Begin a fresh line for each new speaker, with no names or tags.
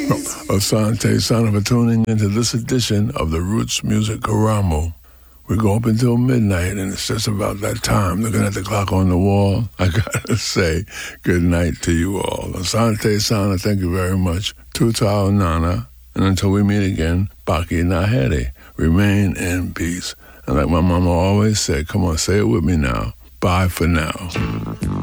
Asante Sana for tuning into this edition of the Roots Music Karamo. We go up until midnight, and it's just about that time. Looking at the clock on the wall, I gotta say good night to you all. Asante Sana, thank you very much. Tuta Nana, and until we meet again, Baki Naheri. Remain in peace. And like my mama always said, come on, say it with me now. Bye for now.